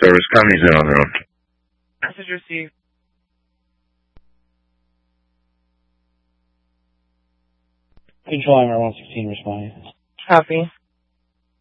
Service companies in on their own. Message received. Control MR 116 responding. Copy.